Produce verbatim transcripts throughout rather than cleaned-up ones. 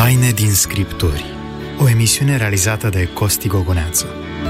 Taine din Scripturi, o emisiune realizată de Costi Gogoneață.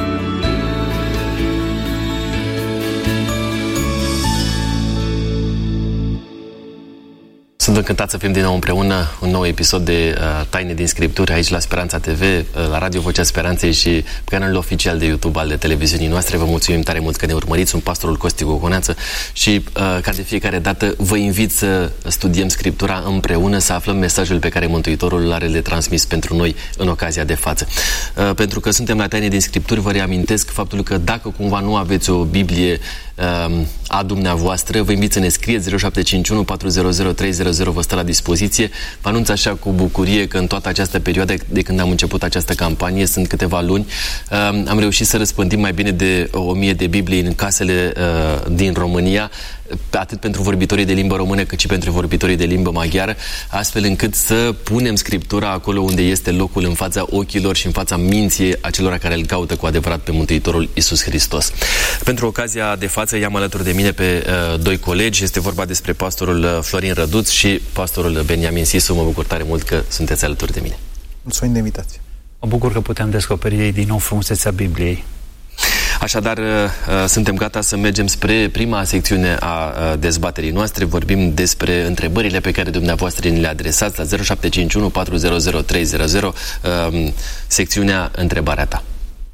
Sunt încântat să fim din nou împreună, un nou episod de uh, Taine din Scripturi aici la Speranța T V, uh, la Radio Vocea Speranței și pe canalul oficial de YouTube al televiziunii noastre. Vă mulțumim tare mult că ne urmăriți. Sunt pastorul Costi Gogoneață și uh, ca de fiecare dată vă invit să studiem Scriptura împreună, să aflăm mesajul pe care Mântuitorul l-are de transmis pentru noi în ocazia de față. Uh, pentru că suntem la Taine din Scripturi, vă reamintesc faptul că dacă cumva nu aveți o Biblie uh, a dumneavoastră, vă invit să ne scrieți zero șapte cinci unu patru zero zero trei zero zero, vă stă la dispoziție. Vă anunț așa cu bucurie că în toată această perioadă de când am început această campanie, sunt câteva luni, uh, am reușit să răspândim mai bine de o mie de Biblii în casele uh, din România, atât pentru vorbitorii de limbă română cât și pentru vorbitorii de limbă maghiară, astfel încât să punem Scriptura acolo unde este locul, în fața ochilor și în fața minții acelora care îl caută cu adevărat pe Mântuitorul Iisus Hristos. Pentru ocazia de față i-am alături de mine pe uh, doi colegi. Este vorba despre pastorul uh, Florin Răduț și pastorul Beniamin Sisu. Mă bucur tare mult că sunteți alături de mine. Mulțumim de invitație. Mă bucur că putem descoperi din nou frumusețea Bibliei. Așadar, suntem gata să mergem spre prima secțiune a dezbaterii noastre. Vorbim despre întrebările pe care dumneavoastră ni le adresați la zero șapte cinci unu patru zero zero trei zero zero, secțiunea Întrebarea ta.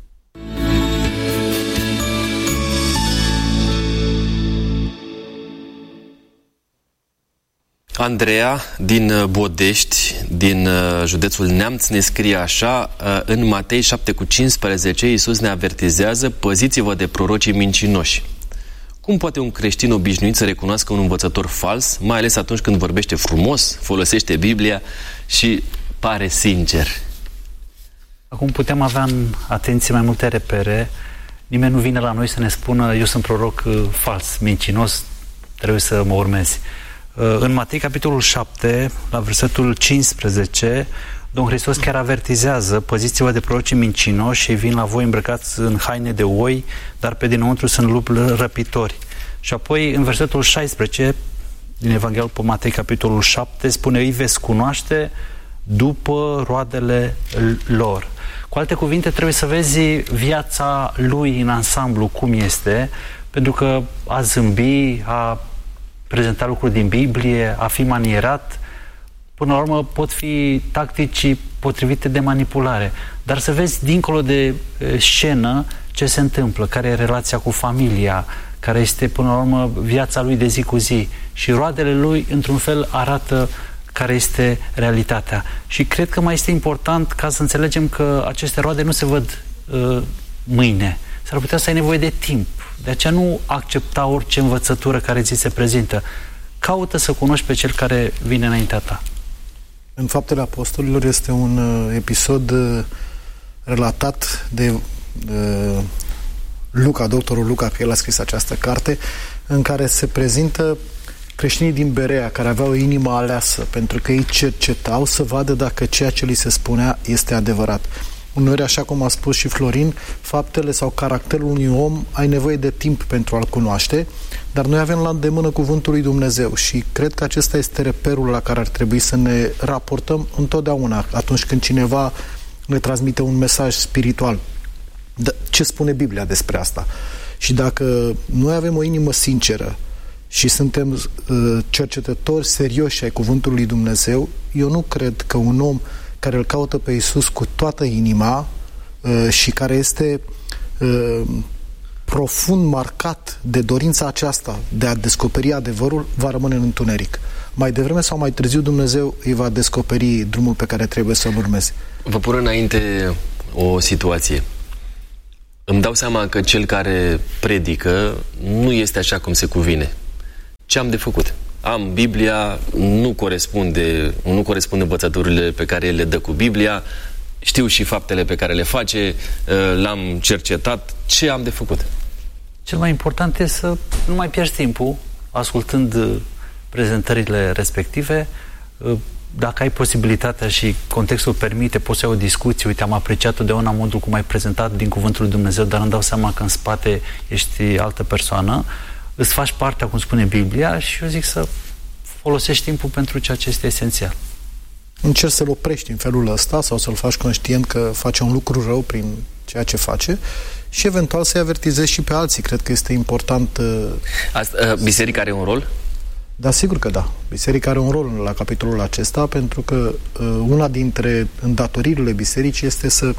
Andreea din Bodești, din județul Neamț, ne scrie așa: în Matei șapte cu cincisprezece, Iisus ne avertizează: păziți-vă de prorocii mincinoși. Cum poate un creștin obișnuit să recunoască un învățător fals, mai ales atunci când vorbește frumos, folosește Biblia și pare sincer? Acum putem avea în atenție mai multe repere. Nimeni nu vine la noi să ne spună: eu sunt proroc fals, mincinos, trebuie să mă urmezi. În Matei, capitolul șapte, la versetul cincisprezece, Domnul Hristos chiar avertizează: păziți-vă de prorocii mincinoși, și vin la voi îmbrăcați în haine de oi, dar pe dinăuntru sunt lupi răpitori. Și apoi, în versetul șaisprezece, din Evanghelia după Matei, capitolul șapte, spune: îi veți cunoaște după roadele lor. Cu alte cuvinte, trebuie să vezi viața lui în ansamblu, cum este, pentru că a zâmbi, a prezenta lucruri din Biblie, a fi manierat, până la urmă pot fi tactici potrivite de manipulare. Dar să vezi dincolo de e, scenă ce se întâmplă, care e relația cu familia, care este până la urmă viața lui de zi cu zi. Și roadele lui, într-un fel, arată care este realitatea. Și cred că mai este important ca să înțelegem că aceste roade nu se văd uh, mâine. S-ar putea să ai nevoie de timp. De aceea nu accepta orice învățătură care ți se prezintă. Caută să cunoști pe cel care vine înaintea ta. În Faptele Apostolilor este un uh, episod uh, relatat de uh, Luca, doctorul Luca, că el a scris această carte, în care se prezintă creștinii din Berea, care aveau o inimă aleasă, pentru că ei cercetau să vadă dacă ceea ce li se spunea este adevărat. Uneori, așa cum a spus și Florin, faptele sau caracterul unui om ai nevoie de timp pentru a-l cunoaște, dar noi avem la îndemână cuvântul lui Dumnezeu și cred că acesta este reperul la care ar trebui să ne raportăm întotdeauna atunci când cineva ne transmite un mesaj spiritual. Ce spune Biblia despre asta? Și dacă noi avem o inimă sinceră și suntem uh, cercetători serioși ai cuvântului lui Dumnezeu, eu nu cred că un om care îl caută pe Iisus cu toată inima uh, și care este uh, profund marcat de dorința aceasta de a descoperi adevărul, va rămâne în întuneric. Mai devreme sau mai târziu Dumnezeu îi va descoperi drumul pe care trebuie să-l urmeze. Vă pun înainte o situație. Îmi dau seama că cel care predică nu este așa cum se cuvine. Ce am de făcut? Am Biblia, nu corespunde, nu corespunde învățăturile pe care el le dă cu Biblia, știu și faptele pe care le face, l-am cercetat. Ce am de făcut? Cel mai important este să nu mai pierzi timpul ascultând prezentările respective. Dacă ai posibilitatea și contextul permite, poți să ai o discuție. Uite, am apreciat totdeauna modul cum ai prezentat din Cuvântul lui Dumnezeu, dar îmi dau seama că în spate ești altă persoană. Îți faci partea, cum spune Biblia, și eu zic să folosești timpul pentru ceea ce este esențial. încerci să-l oprești în felul ăsta sau să-l faci conștient că face un lucru rău prin ceea ce face și eventual să-i avertizezi și pe alții. Cred că este important. Asta, biserica are un rol? Da, sigur că da. Biserica are un rol la capitolul acesta, pentru că una dintre îndatoririle bisericii este să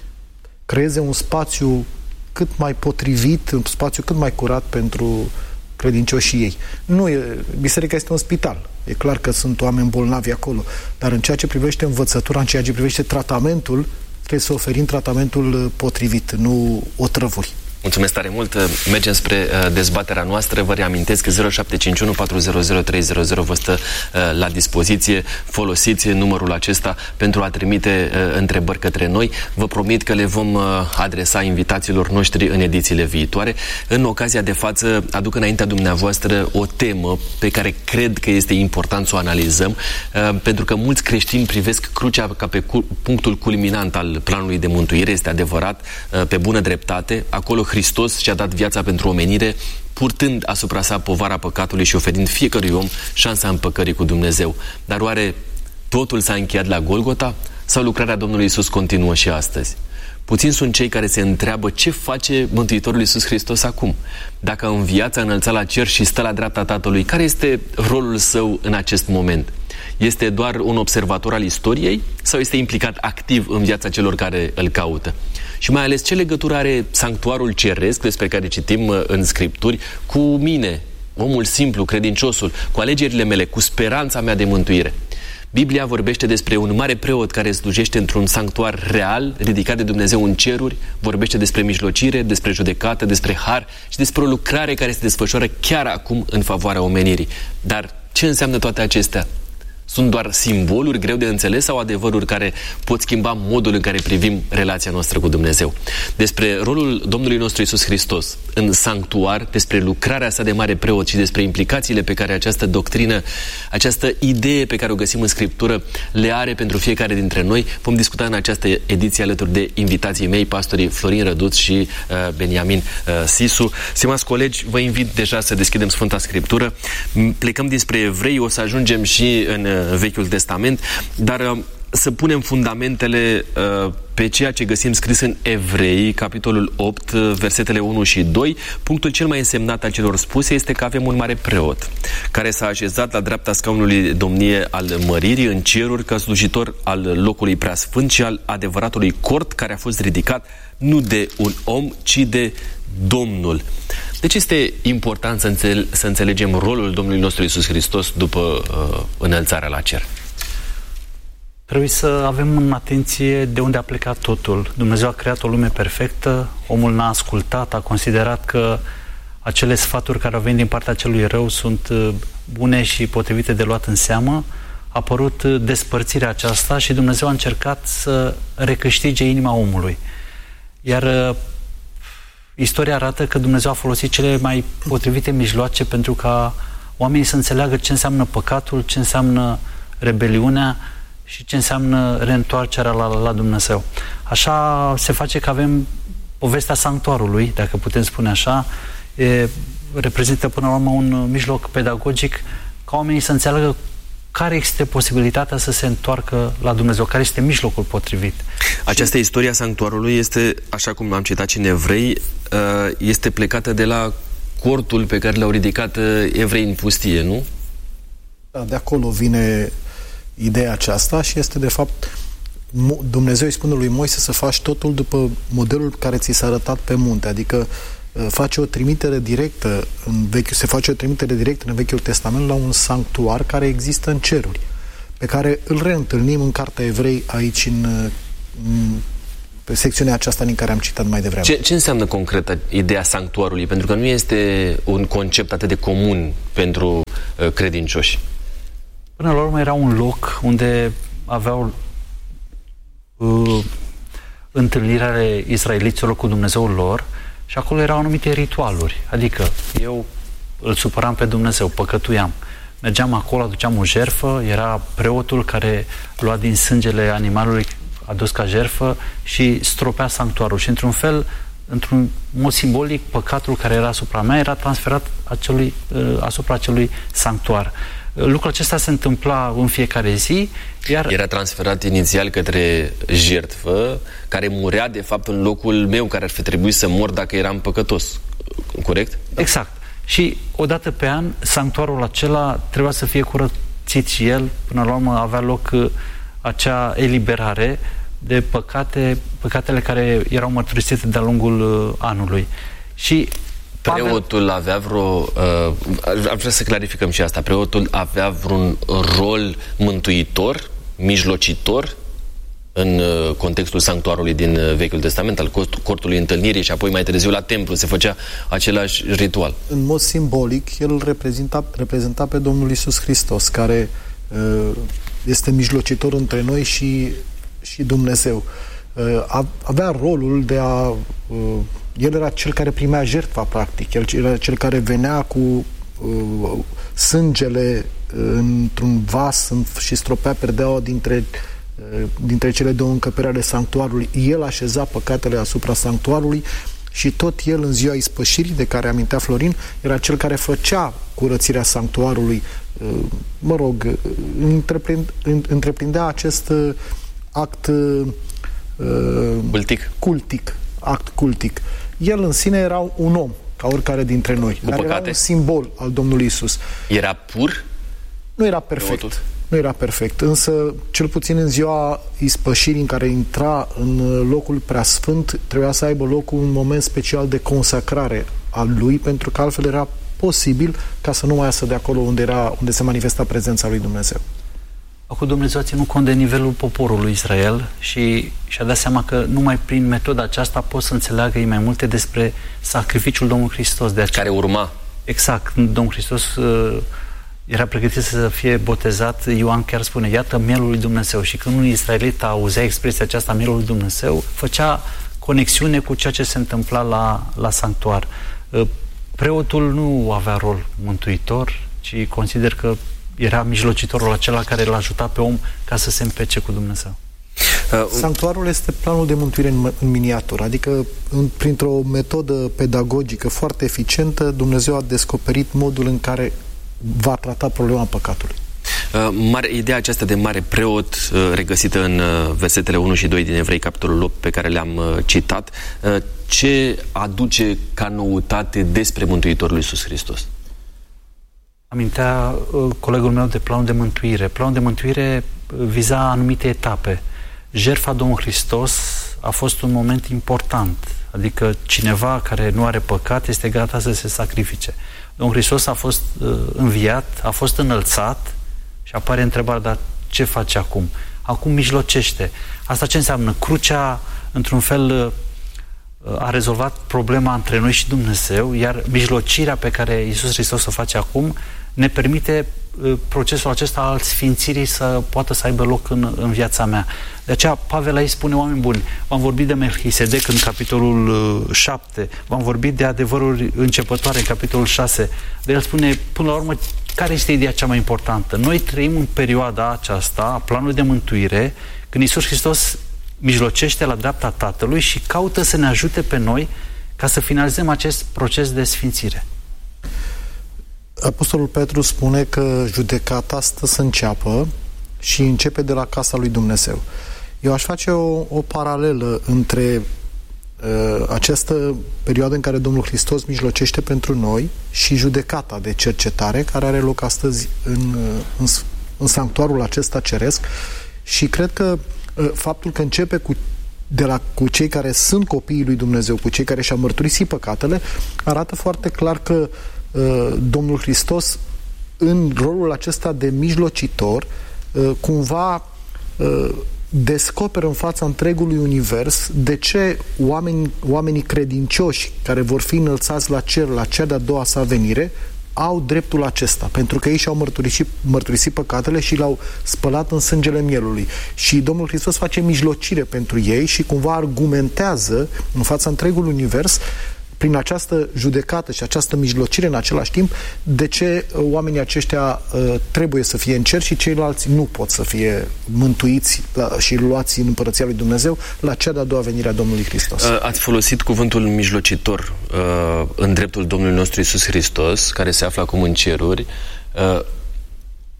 creeze un spațiu cât mai potrivit, un spațiu cât mai curat pentru credincioșii ei. Nu e, biserica este un spital. E clar că sunt oameni bolnavi acolo, dar în ceea ce privește învățătura, în ceea ce privește tratamentul, trebuie să oferim tratamentul potrivit, nu otrăvuri. Mulțumesc tare mult. Mergem spre uh, dezbaterea noastră. Vă reamintesc că zero șapte cinci unu patru zero zero trei zero zero vă stă uh, la dispoziție. Folosiți numărul acesta pentru a trimite uh, întrebări către noi. Vă promit că le vom uh, adresa invitațiilor noștri în edițiile viitoare. În ocazia de față, aduc înaintea dumneavoastră o temă pe care cred că este important să o analizăm, uh, pentru că mulți creștini privesc crucea ca pe cu punctul culminant al planului de mântuire. Este adevărat, uh, pe bună dreptate. Acolo Hristos și-a dat viața pentru omenire, purtând asupra sa povara păcatului și oferind fiecărui om șansa împăcării cu Dumnezeu. Dar oare totul s-a încheiat la Golgota? Sau lucrarea Domnului Iisus continuă și astăzi? Puțini sunt cei care se întreabă ce face Mântuitorul Iisus Hristos acum. Dacă a înviat, a înălțat la cer și stă la dreapta Tatălui, care este rolul său în acest moment? Este doar un observator al istoriei sau este implicat activ în viața celor care îl caută? Și mai ales, ce legătură are sanctuarul ceresc, despre care citim în Scripturi, cu mine, omul simplu, credinciosul, cu alegerile mele, cu speranța mea de mântuire? Biblia vorbește despre un mare preot care slujește într-un sanctuar real, ridicat de Dumnezeu în ceruri, vorbește despre mijlocire, despre judecată, despre har și despre o lucrare care se desfășoară chiar acum în favoarea omenirii. Dar ce înseamnă toate acestea? Sunt doar simboluri greu de înțeles sau adevăruri care pot schimba modul în care privim relația noastră cu Dumnezeu? Despre rolul Domnului nostru Iisus Hristos în sanctuar, despre lucrarea sa de mare preot și despre implicațiile pe care această doctrină, această idee pe care o găsim în Scriptură le are pentru fiecare dintre noi, vom discuta în această ediție alături de invitații mei, pastorii Florin Răduț și uh, Beniamin uh, Sisu. Stimați colegi, vă invit deja să deschidem Sfânta Scriptură. Plecăm dinspre Evrei, o să ajungem și în Vechiul Testament, dar să punem fundamentele uh, pe ceea ce găsim scris în Evrei, capitolul opt, versetele unu și doi. Punctul cel mai însemnat al celor spuse este că avem un mare preot care s-a așezat la dreapta scaunului de domnie al măririi în ceruri ca slujitor al locului preasfânt și al adevăratului cort care a fost ridicat nu de un om, ci de Domnul. Deci este important să, înțel- să înțelegem rolul Domnului nostru Iisus Hristos după uh, înălțarea la cer. Trebuie să avem în atenție de unde a plecat totul. Dumnezeu a creat o lume perfectă, omul n-a ascultat, a considerat că acele sfaturi care au venit din partea celui rău sunt bune și potrivite de luat în seamă. A apărut despărțirea aceasta și Dumnezeu a încercat să recâștige inima omului. Iar istoria arată că Dumnezeu a folosit cele mai potrivite mijloace pentru ca oamenii să înțeleagă ce înseamnă păcatul, ce înseamnă rebeliunea și ce înseamnă reîntoarcerea la, la Dumnezeu. Așa se face că avem povestea sanctuarului, dacă putem spune așa, e, reprezintă până la urmă un mijloc pedagogic ca oamenii să înțeleagă care este posibilitatea să se întoarcă la Dumnezeu, care este mijlocul potrivit. Această istorie a sanctuarului este, așa cum am citat și în Evrei, este plecată de la cortul pe care l-au ridicat evrei în pustie, nu? Da, de acolo vine ideea aceasta și este de fapt Dumnezeu îi spune lui Moise să faci totul după modelul care ți s-a arătat pe munte, adică face o trimitere directă în vechiul, se face o trimitere directă în Vechiul Testament la un sanctuar care există în ceruri, pe care îl reîntâlnim în Cartea Evrei aici în, în pe secțiunea aceasta din care am citat mai devreme. Ce, ce înseamnă concret ideea sanctuarului? Pentru că nu este un concept atât de comun pentru uh, credincioși. Până la urmă era un loc unde aveau uh, întâlnirea israeliților cu Dumnezeul lor și acolo erau anumite ritualuri. Adică eu îl supăram pe Dumnezeu, păcătuiam. Mergeam acolo, aduceam o jertfă, era preotul care lua din sângele animalului adus ca jertfă și stropea sanctuarul. Și într-un fel, într-un mod simbolic, păcatul care era asupra mea era transferat acelui, asupra acelui sanctuar. Lucrul acesta se întâmpla în fiecare zi, iar... Era transferat inițial către jertfă, care murea de fapt în locul meu, care ar fi trebuit să mor dacă eram păcătos. Corect? Da. Exact. Și odată pe an, sanctuarul acela trebuia să fie curățit și el, până la urmă avea loc acea eliberare de păcate, păcatele care erau mărturisite de-a lungul anului. Și preotul avea vreo... Uh, am vrea să clarificăm și asta. Preotul avea vreun rol mântuitor, mijlocitor, în uh, contextul sanctuarului din uh, Vechiul Testament, al cortului întâlnirii, și apoi mai târziu la templu se făcea același ritual. În mod simbolic, el reprezenta, reprezenta pe Domnul Iisus Hristos, care uh, este mijlocitor între noi și, și Dumnezeu. Uh, avea rolul de a... Uh, el era cel care primea jertfa, practic. El era cel care venea cu uh, sângele uh, într-un vas și stropea perdeaua dintre, uh, dintre cele două încăperi ale sanctuarului. El așeza păcatele asupra sanctuarului și tot el, în ziua ispășirii, de care amintea Florin, era cel care făcea curățirea sanctuarului. Uh, mă rog, întreprind, întreprindea acest uh, act uh, cultic. cultic. Act cultic. El în sine era un om, ca oricare dintre noi. Dar era un simbol al Domnului Iisus. Era pur? Nu era perfect. Preotul. Nu era perfect. Însă, cel puțin în ziua ispășirii în care intra în locul preasfânt, trebuia să aibă loc un moment special de consacrare al lui, pentru că altfel era posibil ca să nu mai iasă de acolo unde, era, unde se manifesta prezența lui Dumnezeu. Acum Dumnezeu a ținut cont de nivelul poporului Israel și și-a dat seama că numai prin metoda aceasta pot să înțeleagă ei mai multe despre sacrificiul Domnului Hristos. De aceea, care urma. Exact. Domnul Hristos uh, era pregătit să fie botezat. Ioan chiar spune, iată mielul lui Dumnezeu. Și când un israelit auzea expresia aceasta, mielul lui Dumnezeu, făcea conexiune cu ceea ce se întâmpla la, la sanctuar. Uh, preotul nu avea rol mântuitor, ci consider că era mijlocitorul acela care îl ajuta pe om ca să se împece cu Dumnezeu. Sanctuarul este planul de mântuire în, în miniatură, adică în, printr-o metodă pedagogică foarte eficientă, Dumnezeu a descoperit modul în care va trata problema păcatului. Mare, ideea aceasta de mare preot, regăsită în versetele unu și doi din Evrei, capitolul opt, pe care le-am citat, ce aduce ca noutate despre Mântuitorul Iisus Hristos? Amintea uh, colegul meu de planul de mântuire. Planul de mântuire viza anumite etape. Jertfa Domnului Hristos a fost un moment important. Adică cineva care nu are păcat este gata să se sacrifice. Domnul Hristos a fost uh, înviat, a fost înălțat și apare întrebarea, dar ce face acum? Acum mijlocește. Asta ce înseamnă? Crucea, într-un fel, uh, a rezolvat problema între noi și Dumnezeu, iar mijlocirea pe care Iisus Hristos o face acum ne permite uh, procesul acesta al sfințirii să poată să aibă loc în, în viața mea. De aceea Pavel aici spune, oameni buni, v-am vorbit de Melchisedec în capitolul uh, șapte, v-am vorbit de adevăruri începătoare în capitolul șase, de el spune, până la urmă, care este ideea cea mai importantă? Noi trăim în perioada aceasta a planului de mântuire, când Iisus Hristos mijlocește la dreapta Tatălui și caută să ne ajute pe noi ca să finalizăm acest proces de sfințire. Apostolul Petru spune că judecata stă să înceapă și începe de la casa lui Dumnezeu. Eu aș face o, o paralelă între uh, această perioadă în care Domnul Hristos mijlocește pentru noi și judecata de cercetare care are loc astăzi în, în, în sanctuarul acesta ceresc, și cred că uh, faptul că începe cu de la, cu cei care sunt copiii lui Dumnezeu, cu cei care și-au mărturisit păcatele, arată foarte clar că Domnul Hristos, în rolul acesta de mijlocitor, cumva descoperă în fața întregului univers de ce oameni, oamenii credincioși care vor fi înălțați la cer la cea de-a doua sa venire au dreptul acesta, pentru că ei și-au mărturisit, mărturisit păcatele și l-au spălat în sângele mielului. Și Domnul Hristos face mijlocire pentru ei și cumva argumentează în fața întregului univers, prin această judecată și această mijlocire în același timp, de ce oamenii aceștia uh, trebuie să fie în cer și ceilalți nu pot să fie mântuiți la, și luați în Împărăția lui Dumnezeu la cea de-a doua venire a Domnului Hristos. Uh, ați folosit cuvântul mijlocitor uh, în dreptul Domnului nostru Iisus Hristos, care se află acum în ceruri. Uh,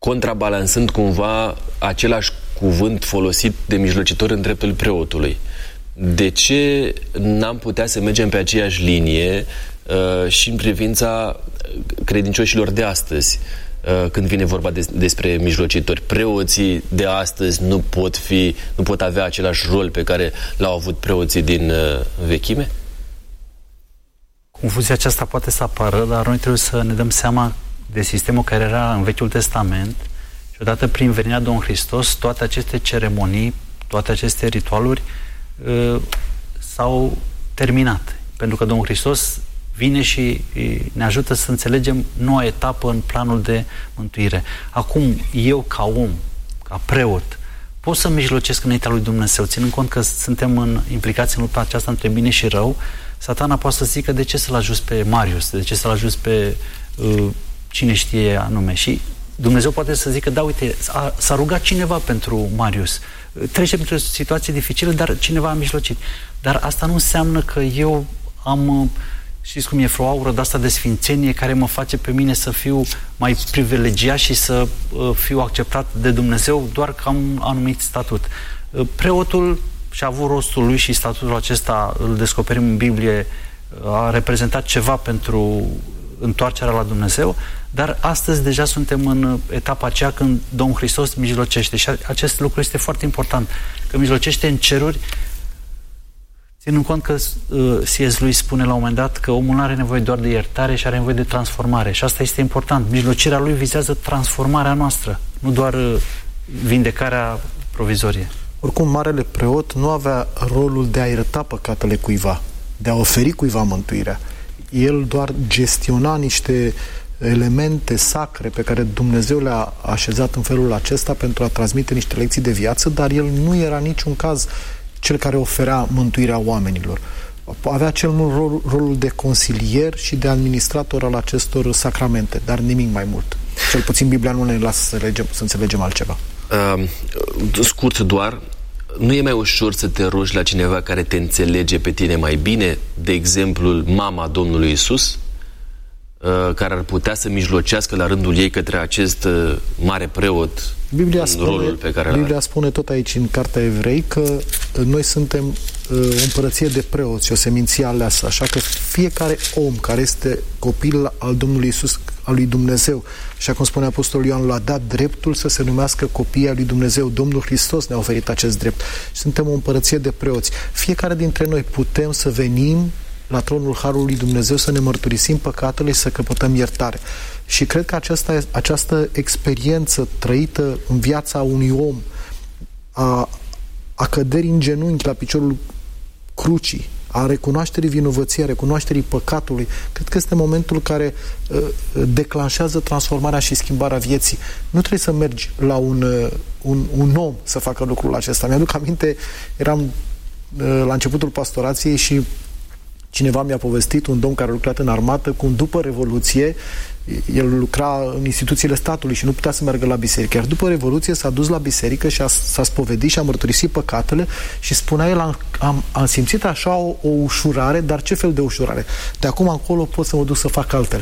contrabalansând cumva același cuvânt folosit de mijlocitor în dreptul preotului. De ce n-am putea să mergem pe aceeași linie uh, și în privința credincioșilor de astăzi, uh, când vine vorba de, despre mijlocitori? Preoții de astăzi nu pot fi, nu pot avea același rol pe care l-au avut preoții din uh, vechime? Confuzia aceasta poate să apară, dar noi trebuie să ne dăm seama de sistemul care era în Vechiul Testament și odată prin venirea Domnului Hristos, toate aceste ceremonii, toate aceste ritualuri uh, s-au terminat. Pentru că Domnul Hristos vine și ne ajută să înțelegem noua etapă în planul de mântuire. Acum, eu ca om, ca preot, pot să mijlocesc înaintea lui Dumnezeu, ținând cont că suntem în, implicați în lupta aceasta între bine și rău. Satana poate să zică de ce să-l ajuți pe Marius, de ce să-l ajuți pe uh, cine știe anume. Și Dumnezeu poate să zică, da, uite, a, s-a rugat cineva pentru Marius. Trece printr-o situație dificilă, dar cineva a mijlocit. Dar asta nu înseamnă că eu am, știți cum e, vreo aură de asta de sfințenie care mă face pe mine să fiu mai privilegiat și să uh, fiu acceptat de Dumnezeu doar că am anumit statut. Uh, preotul și-a avut rostul lui și statutul acesta, îl descoperim în Biblie, a reprezentat ceva pentru întoarcerea la Dumnezeu, dar astăzi deja suntem în etapa aceea când Domnul Hristos mijlocește și acest lucru este foarte important, că mijlocește în ceruri, ținând cont că uh, C S. Lewis spune la un moment dat că omul nu are nevoie doar de iertare și are nevoie de transformare și asta este important. Mijlocirea lui vizează transformarea noastră, nu doar uh, vindecarea provizorie. Oricum, marele preot nu avea rolul de a ierta păcatele cuiva, de a oferi cuiva mântuirea. El doar gestiona niște elemente sacre pe care Dumnezeu le-a așezat în felul acesta pentru a transmite niște lecții de viață, dar el nu era în niciun caz cel care oferea mântuirea oamenilor. Avea cel mult rol, rolul de consilier și de administrator al acestor sacramente, dar nimic mai mult. Cel puțin Biblia nu ne lasă să, legem, să înțelegem altceva. Uh, scurt doar, nu e mai ușor să te rogi la cineva care te înțelege pe tine mai bine, de exemplu mama Domnului Iisus, uh, care ar putea să mijlocească la rândul ei către acest uh, mare preot Biblia în spune, rolul pe care Biblia l-are. spune tot aici în Cartea Evrei că noi suntem uh, o împărăție de preoți, o seminție aleasă, așa că fiecare om care este copil al Domnului Iisus, al lui Dumnezeu, așa cum spune Apostolul Ioan, l-a dat dreptul să se numească copii al lui Dumnezeu. Domnul Hristos ne-a oferit acest drept. Suntem o împărăție de preoți. Fiecare dintre noi putem să venim la tronul Harului Dumnezeu, să ne mărturisim păcatele și să căpătăm iertare. Și cred că aceasta, această experiență trăită în viața unui om, a, a căderii în genunchi la piciorul crucii, a recunoașterii vinovăției, a recunoașterii păcatului, cred că este momentul care uh, declanșează transformarea și schimbarea vieții. Nu trebuie să mergi la un, uh, un, un om să facă lucrul acesta. Mi-aduc aminte, eram uh, la începutul pastorației și cineva mi-a povestit, un domn care a lucrat în armată, cum după Revoluție, el lucra în instituțiile statului și nu putea să meargă la biserică. Iar după Revoluție s-a dus la biserică și a, s-a spovedit și a mărturisit păcatele și spunea el, am, am, am simțit așa o, o ușurare, dar ce fel de ușurare? De acum încolo pot să mă duc să fac altele.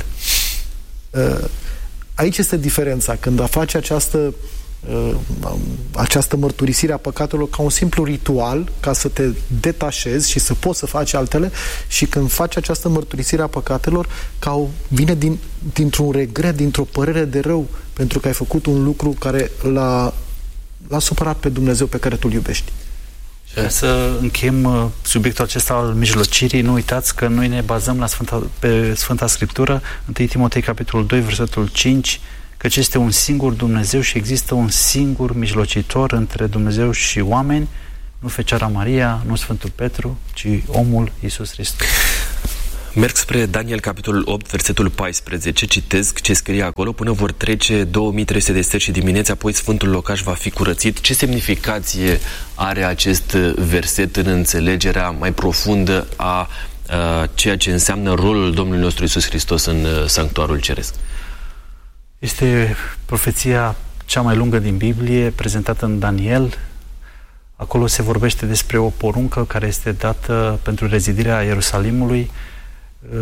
Aici este diferența. Când a face această această mărturisire a păcatelor ca un simplu ritual, ca să te detașezi și să poți să faci altele, și când faci această mărturisire a păcatelor ca o, vine din, dintr-un regret, dintr-o părere de rău, pentru că ai făcut un lucru care l-a, l-a supărat pe Dumnezeu pe care tu îl iubești. Și să încheiem subiectul acesta al mijlocirii. Nu uitați că noi ne bazăm la Sfânta, pe Sfânta Scriptură, întâi Timotei capitolul doi, versetul cinci, căci este un singur Dumnezeu și există un singur mijlocitor între Dumnezeu și oameni, nu Fecioara Maria, nu Sfântul Petru, ci omul Iisus Hristos. Merg spre Daniel, capitolul opt, versetul paisprezece, citez ce scrie acolo: până vor trece două mii trei sute de seri și dimineți, apoi Sfântul Locaș va fi curățit. Ce semnificație are acest verset în înțelegerea mai profundă a, a ceea ce înseamnă rolul Domnului nostru Iisus Hristos în sanctuarul ceresc? Este profeția cea mai lungă din Biblie, prezentată în Daniel. Acolo se vorbește despre o poruncă care este dată pentru rezidirea Ierusalimului.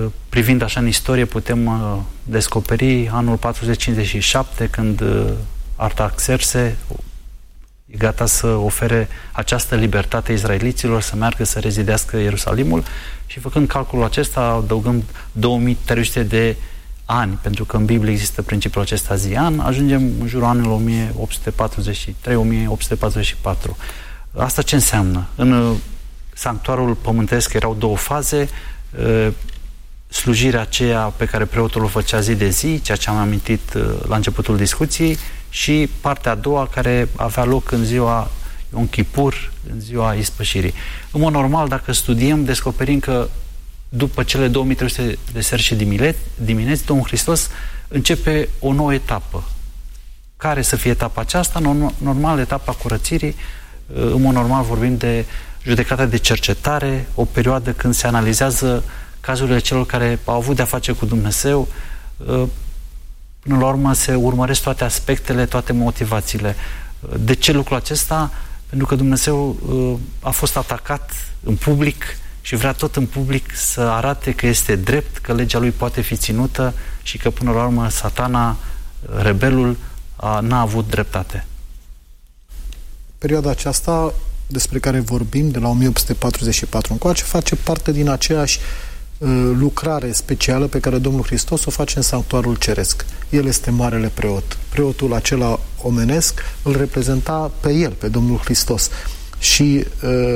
Privind așa în istorie, putem descoperi anul patru sute cincizeci și șapte, când Artaxerxe e gata să ofere această libertate izraeliților să meargă să rezidească Ierusalimul și făcând calculul acesta, adăugând două mii trei sute de ani, pentru că în Biblie există principiul acesta zi-an, ajungem în jurul anilor o mie opt sute patruzeci și trei - o mie opt sute patruzeci și patru. Asta ce înseamnă? În sanctuarul pământesc erau două faze, slujirea aceea pe care preotul o făcea zi de zi, ceea ce am amintit la începutul discuției, și partea a doua care avea loc în ziua Yom Kippur, în ziua ispășirii. În mod normal, dacă studiem, descoperim că după cele două mii trei sute de seri și dimineți, Domnul Hristos începe o nouă etapă. Care să fie etapa aceasta? Normal, etapa curățirii. În mod normal vorbim de judecata de cercetare, o perioadă când se analizează cazurile celor care au avut de-a face cu Dumnezeu. Până la urmă se urmăresc toate aspectele, toate motivațiile. De ce lucrul acesta? Pentru că Dumnezeu a fost atacat în public și vrea tot în public să arate că este drept, că legea lui poate fi ținută și că până la urmă Satana, rebelul, n-a avut dreptate. Perioada aceasta despre care vorbim, de la o mie opt sute patruzeci și patru încoace, face parte din aceeași lucrare specială pe care Domnul Hristos o face în sanctuarul ceresc. El este marele preot. Preotul acela omenesc îl reprezenta pe el, pe Domnul Hristos. Și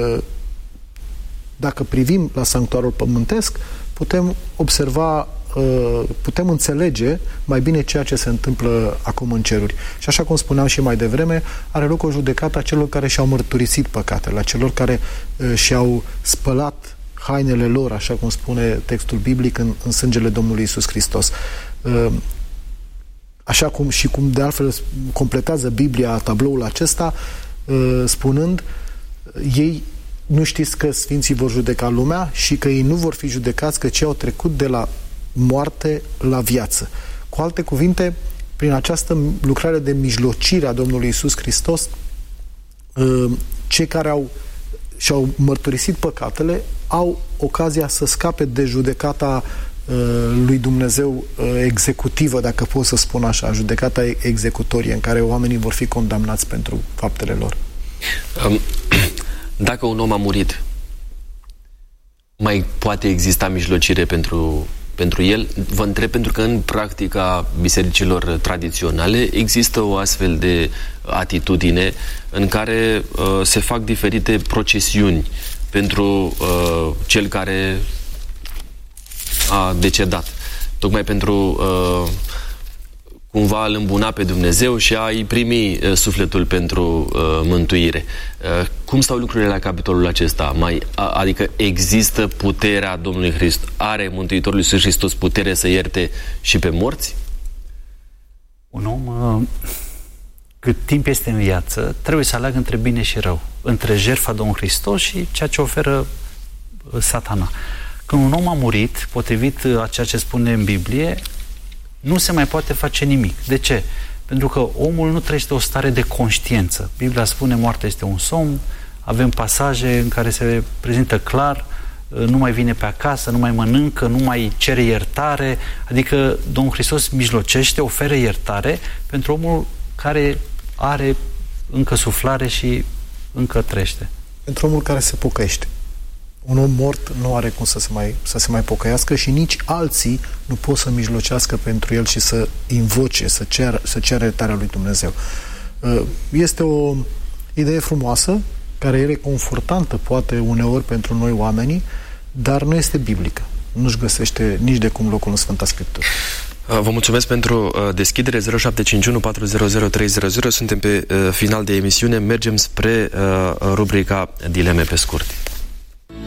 dacă privim la sanctuarul pământesc, putem observa, putem înțelege mai bine ceea ce se întâmplă acum în ceruri. Și așa cum spuneam și mai devreme, are loc o judecată a celor care și-au mărturisit păcatele, a celor care și-au spălat hainele lor, așa cum spune textul biblic, în, în sângele Domnului Iisus Hristos. Așa cum și cum de altfel completează Biblia tabloul acesta, spunând, ei nu știți că Sfinții vor judeca lumea și că ei nu vor fi judecați, că cei au trecut de la moarte la viață. Cu alte cuvinte, prin această lucrare de mijlocire a Domnului Iisus Hristos, cei care au și-au mărturisit păcatele au ocazia să scape de judecata uh, lui Dumnezeu uh, executivă, dacă pot să spun așa, judecata executorie, în care oamenii vor fi condamnați pentru faptele lor. Um, dacă un om a murit, mai poate exista mijlocire pentru, pentru el? Vă întreb pentru că în practica bisericilor tradiționale există o astfel de atitudine în care uh, se fac diferite procesiuni pentru uh, cel care a decedat. Tocmai pentru uh, cumva a-L îmbuna pe Dumnezeu și a-i primi uh, sufletul pentru uh, mântuire. Uh, cum stau lucrurile la capitolul acesta? Mai, a, adică există puterea Domnului Hristos? Are Mântuitorul Iisus Hristos putere să ierte și pe morți? Un om, uh, cât timp este în viață, trebuie să aleagă între bine și rău, între jertfa Domnului Hristos și ceea ce oferă uh, Satana. Când un om a murit, potrivit uh, a ceea ce spune în Biblie, nu se mai poate face nimic. De ce? Pentru că omul nu trăiește o stare de conștiință. Biblia spune moartea este un somn, avem pasaje în care se prezintă clar, nu mai vine pe acasă, nu mai mănâncă, nu mai cere iertare, adică Domnul Hristos mijlocește, oferă iertare pentru omul care are încă suflare și încă trăiește. Pentru omul care se pocăiește. Un om mort nu are cum să se mai, să se mai pocăiască și nici alții nu pot să mijlocească pentru el și să invoce, să ceară, să ceară iertarea lui Dumnezeu. Este o idee frumoasă, care e reconfortantă, poate uneori pentru noi oamenii, dar nu este biblică. Nu-și găsește nici de cum locul în Sfânta Scriptură. Vă mulțumesc pentru deschidere. Zero șapte cinci unu patru zero zero trei zero zero. Suntem pe final de emisiune. Mergem spre rubrica Dileme pe scurt.